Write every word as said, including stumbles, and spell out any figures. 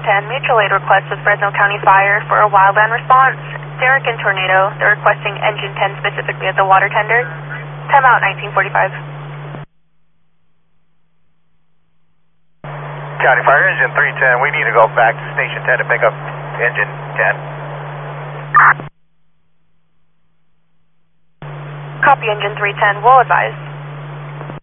ten, mutual aid request with Fresno County Fire for a wildland response. Derek and Tornado, they're requesting engine ten specifically at the water tender. Time out nineteen forty-five. County Fire, engine three ten, we need to go back to station ten to pick up engine ten. Copy, engine three ten, we'll advise.